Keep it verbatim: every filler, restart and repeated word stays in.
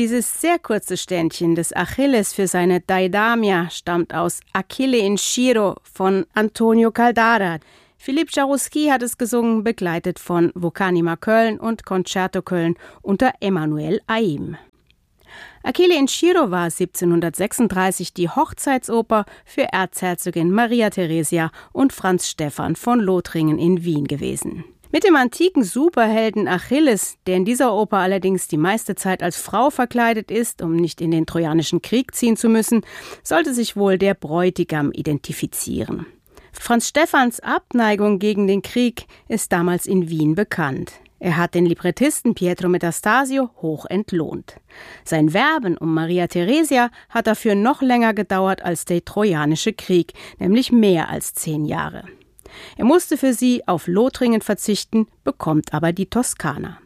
Dieses sehr kurze Ständchen des Achilles für seine Deidamia stammt aus Achille in Sciro von Antonio Caldara. Philippe Jaroussky hat es gesungen, begleitet von Vocanima Köln und Concerto Köln unter Emmanuel Aim. Achille in Sciro war siebzehnhundertsechsunddreißig die Hochzeitsoper für Erzherzogin Maria Theresia und Franz Stephan von Lothringen in Wien gewesen. Mit dem antiken Superhelden Achilles, der in dieser Oper allerdings die meiste Zeit als Frau verkleidet ist, um nicht in den Trojanischen Krieg ziehen zu müssen, sollte sich wohl der Bräutigam identifizieren. Franz Stephans Abneigung gegen den Krieg ist damals in Wien bekannt. Er hat den Librettisten Pietro Metastasio hoch entlohnt. Sein Werben um Maria Theresia hat dafür noch länger gedauert als der Trojanische Krieg, nämlich mehr als zehn Jahre. Er musste für sie auf Lothringen verzichten, bekommt aber die Toskana.